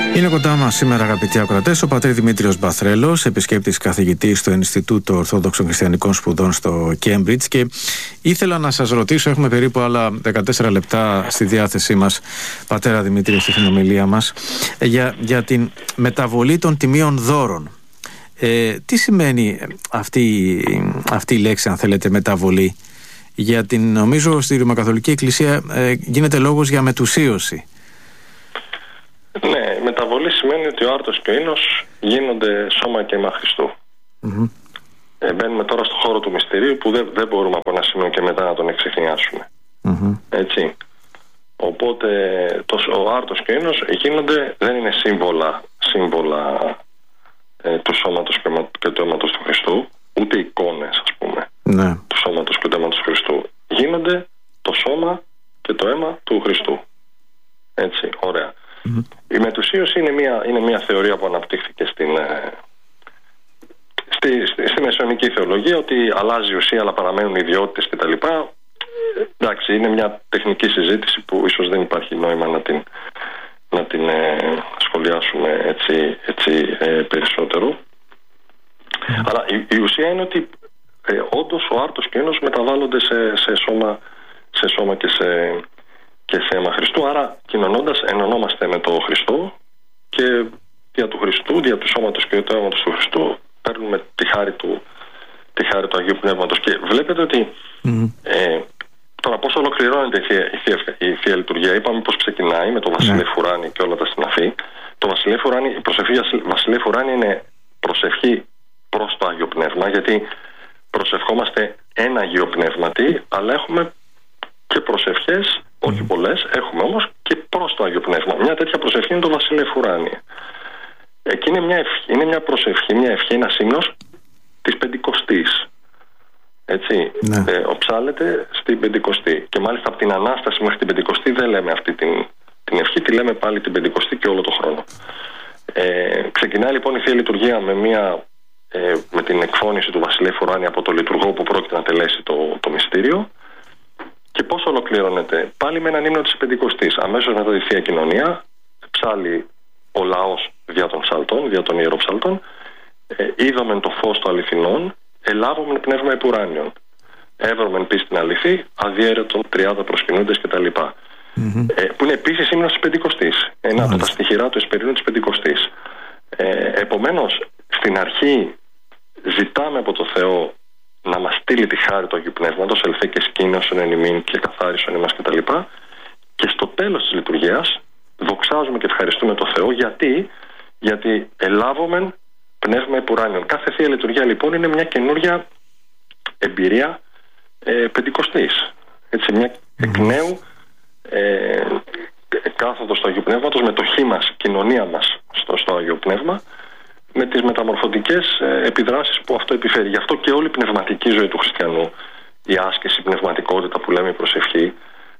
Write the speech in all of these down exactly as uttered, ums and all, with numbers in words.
Είναι κοντά μας σήμερα, αγαπητοί ακροατές, ο πατήρ Δημήτριος Μπαθρέλος, επισκέπτης καθηγητής στο Ινστιτούτο Ορθόδοξων Χριστιανικών Σπουδών στο Κέμπριτζ, και ήθελα να σας ρωτήσω, έχουμε περίπου άλλα δεκατέσσερα λεπτά στη διάθεσή μας, πατέρα Δημήτρη, στη συνομιλία μας, για, για την μεταβολή των τιμίων δώρων. Ε, τι σημαίνει αυτή, αυτή η λέξη, αν θέλετε, μεταβολή? Για την, νομίζω, στη Ρωμακαθολική Εκκλησία ε, γίνεται λόγος για μετουσίωση. Ναι, μεταβολή σημαίνει ότι ο άρτος και ο ίνος γίνονται σώμα και αίμα Χριστού. Mm-hmm. Ε, μπαίνουμε τώρα στον χώρο του μυστηρίου που δεν, δεν μπορούμε από ένα σημείο και μετά να τον εξεχνιάσουμε. Mm-hmm. Έτσι. Οπότε το, ο άρτος και ο ίνος γίνονται, δεν είναι σύμβολα, σύμβολα ε, του σώματος και του αίματος του Χριστού, ούτε εικόνες, ας πούμε, ναι, του σώματος και του αίματος του Χριστού. Γίνονται το σώμα και το αίμα του Χριστού. Έτσι, ωραία. Mm-hmm. Η μετουσίωση είναι μια, είναι μια θεωρία που αναπτύχθηκε στην, ε, στη, στη, στη μεσαιωνική θεολογία, ότι αλλάζει η ουσία αλλά παραμένουν οι ιδιότητες κτλ. Εντάξει, είναι μια τεχνική συζήτηση που ίσως δεν υπάρχει νόημα να την, να την ε, σχολιάσουμε έτσι, έτσι ε, περισσότερο. Mm-hmm. Αλλά η, η ουσία είναι ότι ε, όντως ο άρτος και ο ίνος μεταβάλλονται σε, σε, σώμα, σε σώμα και σε, και σε αίμα Χριστού. Άρα, κοινωνώντας, ενωνόμαστε με τον Χριστό και δια του Χριστού, δια του σώματος και του αίματος του Χριστού, παίρνουμε τη χάρη του, τη χάρη του Αγίου Πνεύματος. Και βλέπετε ότι mm-hmm. ε, τώρα πώς ολοκληρώνεται η Θεία, η, Θεία, η Θεία Λειτουργία. Είπαμε πώς ξεκινάει με το Βασιλεύ mm-hmm. Ουράνι και όλα τα συναφή. Το Βασιλεύ Ουράνι, η προσευχή Βασιλεύ Ουράνι είναι προσευχή προς το Άγιο Πνεύμα, γιατί προσευχόμαστε ένα Αγίο Πνεύματι, αλλά έχουμε και προσευχές, όχι πολλές, έχουμε όμως και προς το Άγιο Πνεύμα. Μια τέτοια προσευχή είναι το Βασιλεύ Ουράνι. Εκεί είναι μια, ευχή, είναι μια προσευχή, μια ευχή, ένα ύμνος της Πεντηκοστής. Έτσι, ναι. ε, οψάλεται στην Πεντηκοστή. Και μάλιστα από την Ανάσταση μέχρι την Πεντηκοστή δεν λέμε αυτή την, την ευχή, τη λέμε πάλι την Πεντηκοστή και όλο το χρόνο. Ε, ξεκινάει λοιπόν η Θεία Λειτουργία με, μια, ε, με την εκφώνηση του Βασιλεύ Ουράνι από το λειτουργό που πρόκειται να τελέσει το, το μυστήριο. Και πώς ολοκληρώνεται? Πάλι με έναν ύμνο της Πεντηκοστής. Αμέσως μετά τη Θεία Κοινωνία ψάλλει ο λαός δια των ψαλτών, δια των ιεροψαλτών, ε, είδομεν το φως των αληθινών, ελάβομεν πνεύμα επουράνιον. Έβρωμεν πίστην αληθή, αδιέρετον τριάδα προσκυνούντες κτλ. Mm-hmm. Ε, που είναι επίσης ύμνος της Πεντηκοστής. Ένα mm-hmm. από τα στοιχειρά του Εσπερίνου της Πεντηκοστής. Ε, επομένως, στην αρχή ζητάμε από το Θεό να μας στείλει τη χάρη του Αγίου Πνεύματος, ελθέ και σκήνωσον εν ημίν και καθάρισον εμάς κτλ. Και, και στο τέλος της λειτουργίας δοξάζουμε και ευχαριστούμε τον Θεό. Γιατί, γιατί ελάβομεν πνεύμα επουράνιον. Κάθε Θεία Λειτουργία λοιπόν είναι μια καινούρια εμπειρία ε, Πεντηκοστής. Έτσι, μια εκ νέου ε, κάθοδος του Αγίου Πνεύματος, μετοχή μας, κοινωνία μας στο, στο Αγίο Πνεύμα, με τις μεταμορφωτικές ε, επιδράσεις που αυτό επιφέρει. Γι' αυτό και όλη η πνευματική ζωή του χριστιανού, η άσκηση, η πνευματικότητα που λέμε, η προσευχή,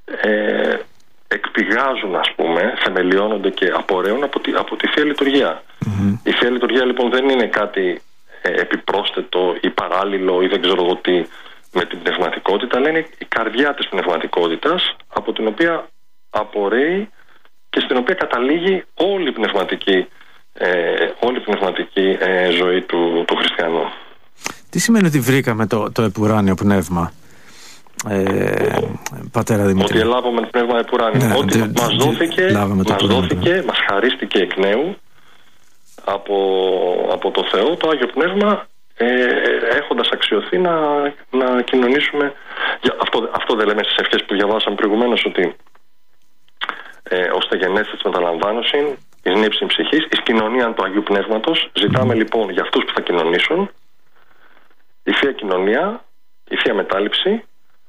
ε, εκπηγάζουν, ας πούμε, θεμελιώνονται και απορρέουν από τη, από τη Θεία Λειτουργία. Mm-hmm. Η Θεία Λειτουργία λοιπόν δεν είναι κάτι ε, επιπρόσθετο ή παράλληλο ή δεν ξέρω εγώ τι με την πνευματικότητα, αλλά είναι η καρδιά της πνευματικότητας, από την οποία απορρέει και στην οποία καταλήγει όλη η πνευματική Ε, όλη η πνευματική ε, ζωή του, του χριστιανού. Τι σημαίνει ότι βρήκαμε το, το επουράνιο πνεύμα, ε, πατέρα Δημήτρη? Ότι ελάβαμε το πνεύμα επουράνιο. Ναι, ότι δε, μας δόθηκε, μας, δόθηκε μας χαρίστηκε εκ νέου από, από το Θεό το Άγιο Πνεύμα, ε, έχοντας αξιωθεί να, να κοινωνήσουμε. Αυτό, αυτό δεν λέμε στις ευχές που διαβάσαμε προηγουμένως, ότι ε, ώστε γενέστε της μεταλαμβάνωσιν εις νύψιν ψυχής, εις κοινωνίαν του Αγίου Πνεύματος. Ζητάμε λοιπόν για αυτούς που θα κοινωνήσουν η Θεία Κοινωνία, η Θεία Μετάληψη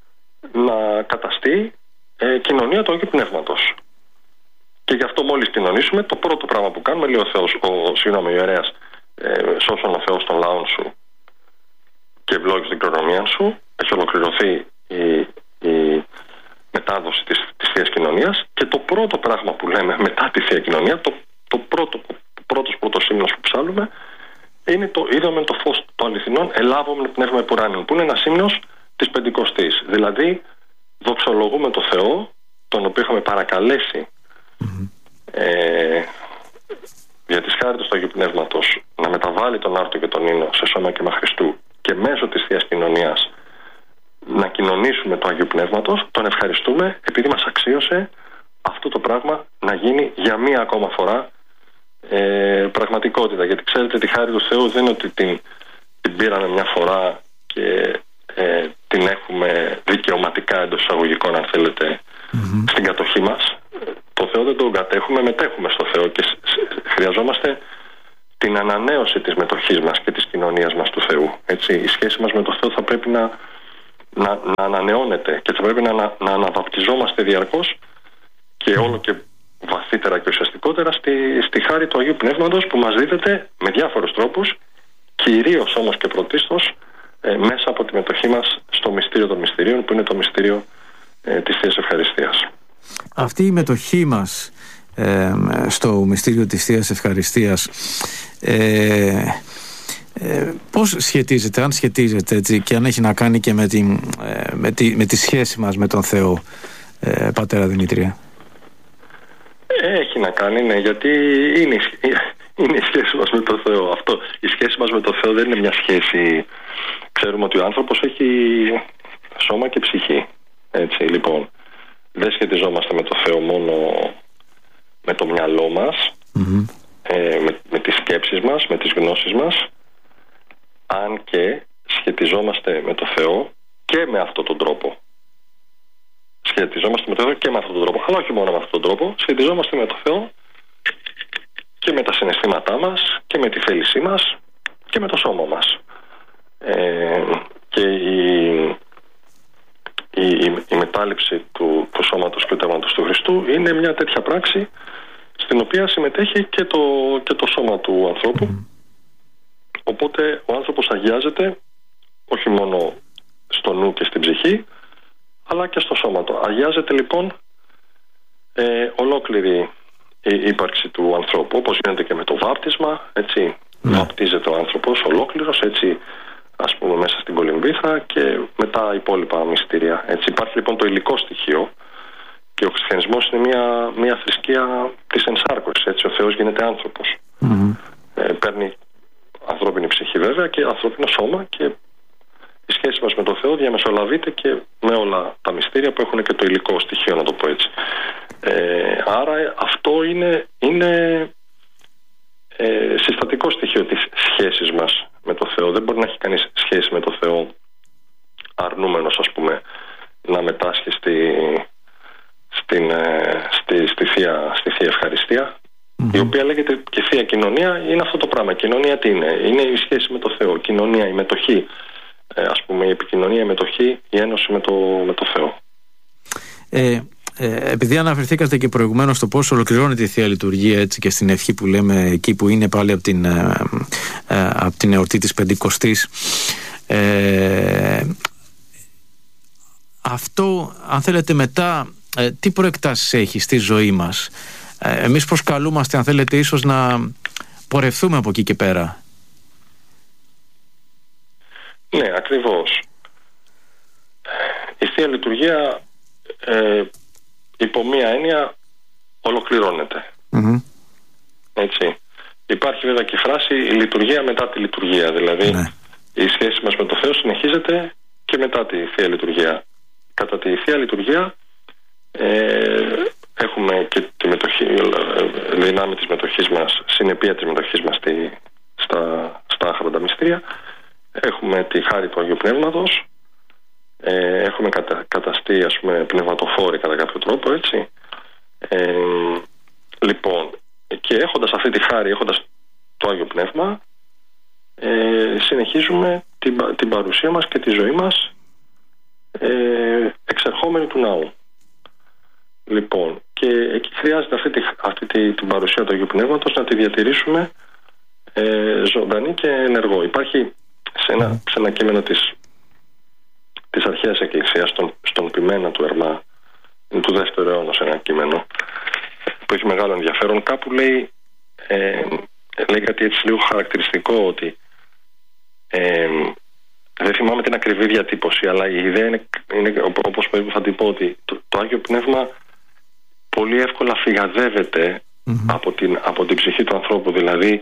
να καταστεί ε, κοινωνία του Αγίου Πνεύματος. Και γι' αυτό μόλις κοινωνήσουμε, το πρώτο πράγμα που κάνουμε, λέει ο Θεός, ο, συγγνώμη, ο ιερέας, ε, σώσον ο Θεός των λαών σου και ευλόγησε την κληρονομία σου. Έχει ολοκληρωθεί η, η μετάδοση της, της Θείας Κοινωνίας, και το πρώτο πράγμα που λέμε μετά τη Θεία Κοινωνία, το, το πρώτο, πρώτος πρώτος ύμνος που ψάλλουμε, είναι το είδαμε το φως των αληθινών, ελάβομεν πνεύμα επουράνιον, που είναι ένας ύμνος της Πεντηκοστής. Δηλαδή δοξολογούμε το Θεό, τον οποίο είχαμε παρακαλέσει mm-hmm. ε, Πνεύματος να μεταβάλει τον άρτο και τον ίνο σε σώμα και αίμα Χριστού και μέσω της Θείας Κοινωνίας να κοινωνήσουμε το Άγιο Πνεύματος, τον ευχαριστούμε επειδή μας αξίωσε αυτό το πράγμα να γίνει για μία ακόμα φορά ε, πραγματικότητα. Γιατί ξέρετε, τη χάρη του Θεού δεν είναι ότι την, την πήραμε μια φορά και ε, την έχουμε δικαιωματικά, εντός εισαγωγικών αν θέλετε, mm-hmm. στην κατοχή μας. Το Θεό δεν τον κατέχουμε, μετέχουμε στο Θεό και χρειαζόμαστε την ανανέωση της μετοχής μας και της κοινωνίας μας του Θεού. Έτσι, η σχέση μας με τον Θεό θα πρέπει να, να, να ανανεώνεται και θα πρέπει να, να, να αναβαπτιζόμαστε διαρκώς και όλο και βαθύτερα και ουσιαστικότερα στη, στη χάρη του Αγίου Πνεύματος που μας δίδεται με διάφορους τρόπους, κυρίως όμως και πρωτίστως ε, μέσα από τη μετοχή μας στο μυστήριο των μυστηρίων, που είναι το μυστήριο ε, της Θείας Ευχαριστίας. Αυτή η μετοχή μας ε, στο μυστήριο της Θείας Ευχαριστίας ε, ε, πώς σχετίζεται, αν σχετίζεται έτσι, και αν έχει να κάνει και με τη, ε, με τη, με τη σχέση μας με τον Θεό, ε, Πατέρα Δημήτρια? Έχει να κάνει, ναι, γιατί είναι, είναι η σχέση μας με τον Θεό. Αυτό, η σχέση μας με τον Θεό δεν είναι μια σχέση. Ξέρουμε ότι ο άνθρωπος έχει σώμα και ψυχή. Έτσι, λοιπόν, δεν σχετιζόμαστε με τον Θεό μόνο με το μυαλό μας, mm-hmm. ε, με, με τις σκέψεις μας, με τις γνώσεις μας, αν και σχετιζόμαστε με τον Θεό και με αυτόν τον τρόπο. Σχετιζόμαστε με τον Θεό και με αυτόν τον τρόπο, αλλά όχι μόνο με αυτόν τον τρόπο. Σχετιζόμαστε με τον Θεό και με τα συναισθήματά μας και με τη θέλησή μας και με το σώμα μας. Ε, και η, η, η, η μετάληψη του, του σώματος και του αίματος του Χριστού είναι μια τέτοια πράξη στην οποία συμμετέχει και το, και το σώμα του ανθρώπου. Οπότε ο άνθρωπος αγιάζεται όχι μόνο στο νου και στην ψυχή, αλλά και στο σώμα του. Αγιάζεται λοιπόν ε, ολόκληρη η ύπαρξη του ανθρώπου, όπως γίνεται και με το βάπτισμα, έτσι, mm. βαπτίζεται ο άνθρωπος ολόκληρος, έτσι, ας πούμε, μέσα στην κολυμβήθρα και με τα υπόλοιπα μυστήρια. Έτσι. Υπάρχει λοιπόν το υλικό στοιχείο και ο χριστιανισμός είναι μια, μια θρησκεία της ενσάρκωσης, έτσι, ο Θεός γίνεται άνθρωπος. Mm. Ε, παίρνει ανθρώπινη ψυχή βέβαια και ανθρώπινο σώμα και η σχέση μας με τον Θεό διαμεσολαβείται και με όλα τα μυστήρια που έχουν και το υλικό στοιχείο, να το πω έτσι. Ε, άρα αυτό είναι, είναι ε, συστατικό στοιχείο της σχέσης μας με τον Θεό. Δεν μπορεί να έχει κανείς σχέση με τον Θεό αρνούμενος, ας πούμε, να μετάσχει στη, στην, ε, στη, στη, θεία, στη Θεία Ευχαριστία, mm-hmm. η οποία λέγεται και Θεία Κοινωνία. Είναι αυτό το πράγμα. Κοινωνία τι είναι? Είναι η σχέση με τον Θεό. Κοινωνία, η μετοχή. Ε, ας πούμε, η επικοινωνία, η μετοχή, η ένωση με το, με το Θεό. Ε, ε, επειδή αναφερθήκατε και προηγουμένως στο πώς ολοκληρώνεται η Θεία Λειτουργία, έτσι, και στην ευχή που λέμε εκεί που είναι πάλι από την, ε, ε, από την εορτή της Πεντηκοστής, ε, αυτό, αν θέλετε, μετά ε, τι προεκτάσεις έχει στη ζωή μας? ε, εμείς προσκαλούμαστε, αν θέλετε, ίσως να πορευθούμε από εκεί και πέρα. Ναι, ακριβώς. Η Θεία Λειτουργία ε, υπό μία έννοια ολοκληρώνεται. Mm-hmm. Έτσι. Υπάρχει βέβαια και η φράση η λειτουργία μετά τη λειτουργία. Δηλαδή ναι. η σχέση μας με το Θεό συνεχίζεται και μετά τη Θεία Λειτουργία. Κατά τη Θεία Λειτουργία ε, έχουμε και τη μετοχή, δυνάμει της μετοχής μας, συνεπία της μετοχής μας στη, στα, στα άχαροντα μυστήρια. Έχουμε τη χάρη του Αγίου Πνεύματος, ε, έχουμε κατα, καταστεί, ας πούμε, πνευματοφόροι κατά κάποιο τρόπο, έτσι. Ε, λοιπόν, και έχοντας αυτή τη χάρη, έχοντας το Άγιο Πνεύμα, ε, συνεχίζουμε την, την παρουσία μας και τη ζωή μας ε, εξερχόμενη του ναού. Λοιπόν, και εκεί χρειάζεται αυτή, τη, αυτή τη, την παρουσία του Αγίου Πνεύματος να τη διατηρήσουμε ε, ζωντανή και ενεργό. Υπάρχει σε ένα, σε ένα κείμενο της, της αρχαίας Εκκλησίας, στον, στον Ποιμένα του Ερμά, είναι του δεύτερου αιώνα, σε ένα κείμενο που έχει μεγάλο ενδιαφέρον. Κάπου λέει, ε, λέει κάτι έτσι λίγο χαρακτηριστικό, ότι ε, δεν θυμάμαι την ακριβή διατύπωση, αλλά η ιδέα είναι, είναι όπως περίπου θα την πω, ότι το, το Άγιο Πνεύμα πολύ εύκολα φυγαδεύεται mm-hmm. από, την, από την ψυχή του ανθρώπου. Δηλαδή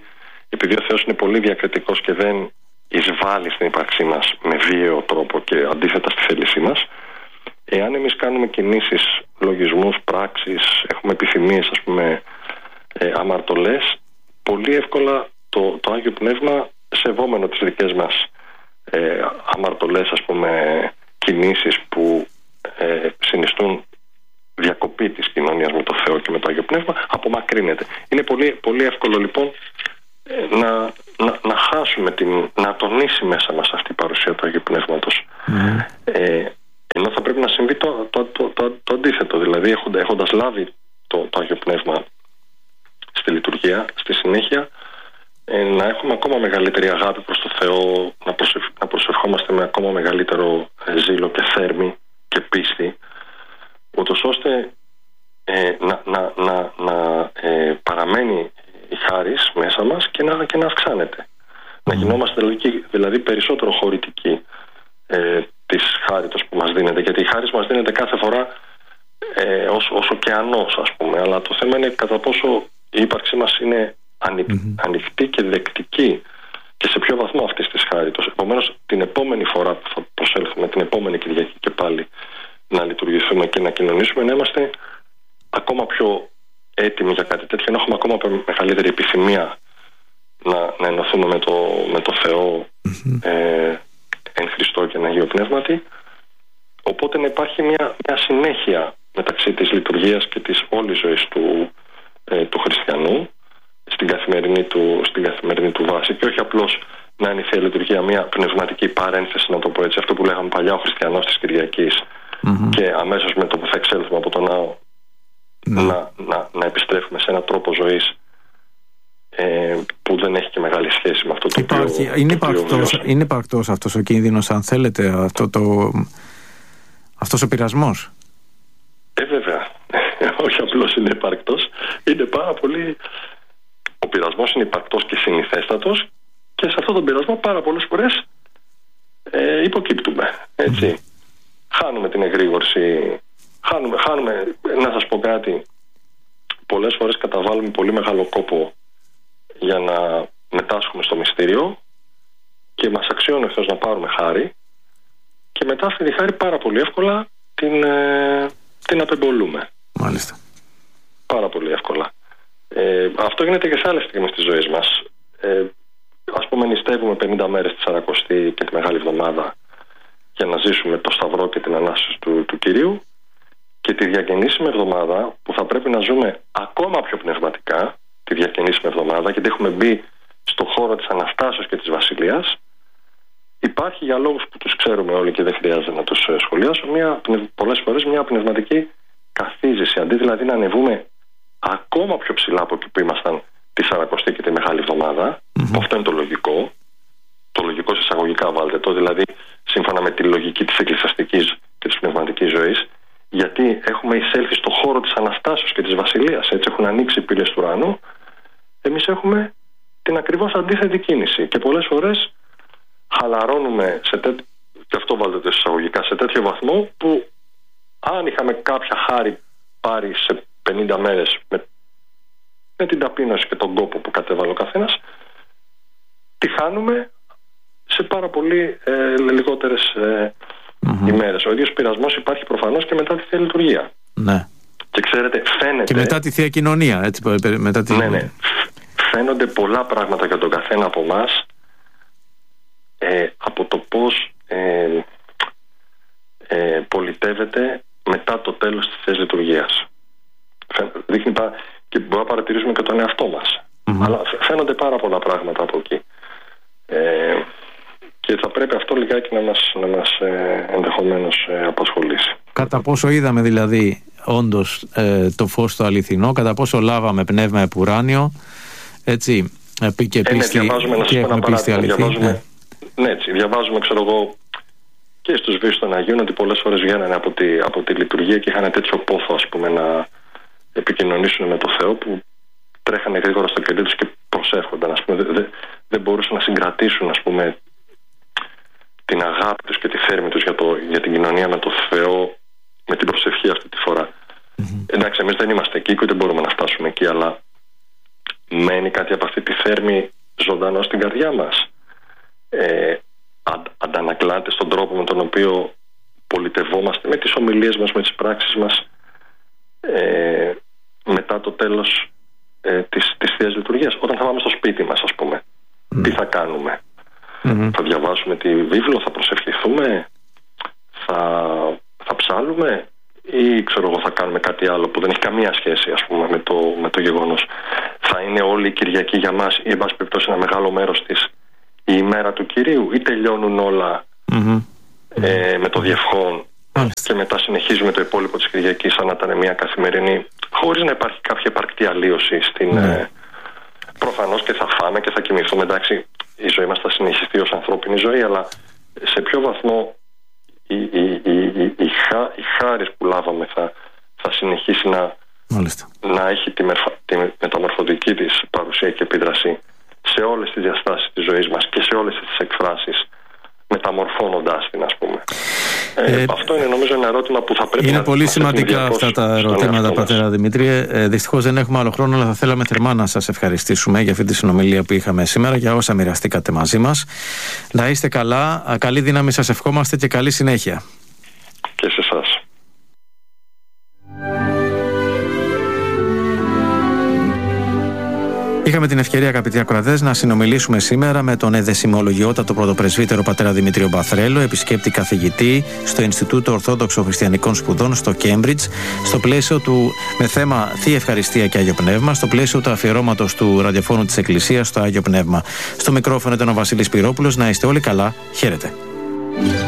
επειδή ο Θεός είναι πολύ διακριτικός και δεν εισβάλλει στην ύπαρξή μας με βίαιο τρόπο και αντίθετα στη θέλησή μας, εάν εμείς κάνουμε κινήσεις, λογισμούς, πράξεις, έχουμε επιθυμίες, ας πούμε, ε, αμαρτωλές, πολύ εύκολα το, το Άγιο Πνεύμα, σεβόμενο τις δικές μας ε, αμαρτωλές, ας πούμε, κινήσεις που ε, συνιστούν διακοπή της κοινωνίας με το Θεό και με το Άγιο Πνεύμα, απομακρύνεται. Είναι πολύ, πολύ εύκολο λοιπόν ε, να, να, να χάσουμε, την, να τονίσει μέσα μας αυτή η παρουσία του Αγίου Πνεύματος. Mm. Ε, ενώ θα πρέπει να συμβεί το, το, το, το, το αντίθετο, δηλαδή έχοντα, έχοντας λάβει το, το Άγιο Πνεύμα στη λειτουργία, στη συνέχεια ε, να έχουμε ακόμα μεγαλύτερη αγάπη προς το Θεό, να, προσευχ, να προσευχόμαστε με ακόμα μεγαλύτερο ζήλο και θέρμη και πίστη, ούτως ώστε ε, να, να, να, να ε, παραμένει η χάρις μέσα μας και να, και να αυξάνεται. Mm. Να γινόμαστε δηλαδή, δηλαδή περισσότερο χωρητικοί ε, της χάριτος που μας δίνεται, γιατί η χάρις μας δίνεται κάθε φορά ε, ως, ως ωκεανός, ας πούμε, αλλά το θέμα είναι κατά πόσο η ύπαρξή μας είναι ανοι, mm-hmm. ανοιχτή και δεκτική και σε ποιο βαθμό αυτής της χάριτος. Επομένως, την επόμενη φορά που θα προσέλθουμε, την επόμενη Κυριακή και πάλι να λειτουργηθούμε και να κοινωνήσουμε, να είμαστε ακόμα πιο έτοιμοι για κάτι τέτοιο, να έχουμε ακόμα μεγαλύτερη επιθυμία να, να ενωθούμε με το, με το Θεό mm-hmm. ε, εν Χριστώ και εν Αγίο Πνεύματι. Οπότε να υπάρχει μια, μια συνέχεια μεταξύ της λειτουργίας και της όλης ζωής του, ε, του χριστιανού στην καθημερινή του, στην καθημερινή του βάση, και όχι απλώς να είναι η Θεία Λειτουργία μια πνευματική παρένθεση, να το πω έτσι, αυτό που λέγαμε παλιά, ο χριστιανός της Κυριακής, mm-hmm. και αμέσως με το που θα εξέλθουμε από τον ναό mm-hmm. να, να, να επιστρέφουμε σε έναν τρόπο ζωής ε, που δεν έχει και μεγάλη σχέση με αυτό το Υπάρχει, οποίο, είναι, το υπαρκτός, είναι υπαρκτός αυτός ο κίνδυνος, αν θέλετε, αυτό το, αυτός ο πειρασμός? Ε, βέβαια. Όχι απλώς είναι υπαρκτός, είναι πάρα πολύ. Ο πειρασμός είναι υπαρκτός και συνηθέστατος, και σε αυτόν τον πειρασμό πάρα πολλές φορές ε, υποκύπτουμε. Έτσι. Mm. Χάνουμε την εγρήγορση. Χάνουμε, χάνουμε, να σας πω κάτι, πολλές φορές καταβάλουμε πολύ μεγάλο κόπο για να μετάσχουμε στο μυστήριο και μας αξιώνει ο Θεός να πάρουμε χάρη, και μετά αυτή τη χάρη πάρα πολύ εύκολα την, ε, την απεμπολούμε. Μάλιστα. Πάρα πολύ εύκολα. Ε, αυτό γίνεται και σε άλλες στιγμές της ζωής μας. Ε, ας πούμε, νηστεύουμε πενήντα μέρες τη Σαρακοστή και τη Μεγάλη Εβδομάδα για να ζήσουμε το Σταυρό και την Ανάσταση του, του Κυρίου, και τη διακαινήσιμη εβδομάδα που θα πρέπει να ζούμε ακόμα πιο πνευματικά, τη διακαινήσιμη εβδομάδα, γιατί έχουμε μπει στο χώρο της Αναστάσεως και της Βασιλείας. Υπάρχει, για λόγους που τους ξέρουμε όλοι και δεν χρειάζεται να τους σχολιάσω, μια, πολλές φορές μια πνευματική καθίζηση, αντί δηλαδή να ανεβούμε ακόμα πιο ψηλά από εκεί που ήμασταν τη Σαρακοστή και τη Μεγάλη Εβδομάδα. Mm-hmm. Αυτό είναι το λογικό. Το λογικό σε εισαγωγικά βάλτε το, δηλαδή σύμφωνα με τη λογική της εκκλησιαστικής και της πνευματικής ζωής, γιατί έχουμε εισέλθει στο χώρο της Αναστάσεως και της Βασιλείας. Έτσι έχουν ανοίξει οι πύλες του ουρανού. Εμείς έχουμε την ακριβώς αντίθετη κίνηση, και πολλές φορές χαλαρώνουμε σε τέτοιο, και αυτό βάλτε το εισαγωγικά, σε τέτοιο βαθμό που αν είχαμε κάποια χάρη πάρει σε πενήντα μέρες με, με την ταπείνωση και τον κόπο που κατέβαλε ο καθένας, τη χάνουμε σε πάρα πολύ ε, λιγότερες ε, mm-hmm. ημέρες. Ο ίδιος πειρασμός υπάρχει προφανώς και μετά τη Θεία Λειτουργία. Ναι. Και ξέρετε, φαίνεται. Και μετά τη Θεία Κοινωνία, έτσι. Μετά τη... Ναι, ναι. Φαίνονται πολλά πράγματα για τον καθένα από εμάς, ε, από το πώς ε, ε, πολιτεύεται μετά το τέλος της Θείας Λειτουργίας. Δείχνει πά... και μπορούμε να παρατηρήσουμε και τον εαυτό μας. Mm-hmm. Αλλά φαίνονται πάρα πολλά πράγματα από εκεί. Ε, και θα πρέπει αυτό λιγάκι να μας, να μας ε, ενδεχομένως ε, απασχολήσει. Κατά πόσο είδαμε δηλαδή όντως ε, το φως το αληθινό, κατά πόσο λάβαμε πνεύμα επουράνιο, έτσι, ε, και πίστη, ε, ναι, διαβάζουμε, να και έχουμε πίστη αληθή. Διαβάζουμε, ναι. ναι, έτσι, διαβάζουμε, ξέρω εγώ, και στους βίους των Αγίων, ότι πολλές φορές βγαίνανε από τη, από τη λειτουργία και είχαν τέτοιο πόθο, ας πούμε, να επικοινωνήσουν με το Θεό, που τρέχανε γρήγορα στο κελί τους και προσεύχονταν, ας πούμε. Δεν δε μπορούσαν να συγκρατήσουν, ας πούμε, την αγάπη τους και τη θέρμη τους για, το, για την κοινωνία με το Θεό, με την προσευχή αυτή τη φορά. Mm-hmm. Εντάξει, εμείς δεν είμαστε εκεί και ούτε μπορούμε να φτάσουμε εκεί, αλλά μένει κάτι από αυτή τη θέρμη ζωντανό στην καρδιά μας. Ε, αν, αντανακλάται στον τρόπο με τον οποίο πολιτευόμαστε με τις ομιλίες μας, με τις πράξεις μας, ε, μετά το τέλος ε, της, της Θείας Λειτουργίας. Όταν θα πάμε στο σπίτι μας, ας πούμε, mm. τι θα κάνουμε? Mm-hmm. Θα διαβάσουμε τη βίβλο, θα προσευχηθούμε, θα, θα ψάλουμε, ή ξέρω εγώ θα κάνουμε κάτι άλλο που δεν έχει καμία σχέση, ας πούμε, με το, με το γεγονός? Θα είναι όλη η Κυριακή για μας, ή εν πάση περιπτώσει ένα μεγάλο μέρος της, η ημέρα του Κυρίου, ή τελειώνουν όλα mm-hmm. ε, με το διευχόν mm-hmm. και μετά συνεχίζουμε το υπόλοιπο της Κυριακής σαν να ήταν μια καθημερινή, χωρίς να υπάρχει κάποια επαρκτή αλλίωση στην... Mm-hmm. Ε, προφανώς και θα φάμε και θα κοιμηθούμε, εντάξει, η ζωή μας θα συνεχιστεί ως ανθρώπινη ζωή, αλλά σε ποιο βαθμό η, η, η, η, η, χά, η χάρις που λάβαμε θα, θα συνεχίσει να, να έχει τη, μερφα, τη μεταμορφωτική της παρουσία και επίδραση σε όλες τις διαστάσεις της ζωής μας και σε όλες τις εκφράσεις, μεταμορφώνοντάς την, ας πούμε. Ε, ε, αυτό είναι νομίζω ένα ερώτημα που θα πρέπει είναι να... Είναι πολύ σημαντικά αυτά τα ερωτήματα, πατέρα Δημήτριε. Ε, δυστυχώς δεν έχουμε άλλο χρόνο, αλλά θα θέλαμε θερμά να σας ευχαριστήσουμε για αυτή τη συνομιλία που είχαμε σήμερα, για όσα μοιραστήκατε μαζί μας. Να είστε καλά, καλή δύναμη σας ευχόμαστε και καλή συνέχεια. Και σε εσάς. Είχαμε την ευκαιρία, αγαπητοί ακροατές, να συνομιλήσουμε σήμερα με τον εδεσιμολογιότατο πρωτοπρεσβύτερο πατέρα Δημήτριο Μπαθρέλο, επισκέπτη καθηγητή στο Ινστιτούτο Ορθόδοξων Χριστιανικών Σπουδών στο Κέμπριτζ, στο πλαίσιο του, με θέμα Θεία Ευχαριστία και Άγιο Πνεύμα, στο πλαίσιο του αφιερώματος του ραδιοφώνου της Εκκλησίας στο Άγιο Πνεύμα. Στο μικρόφωνο ήταν ο Βασίλης Πυρόπουλος. Να είστε όλοι καλά. Χαίρετε.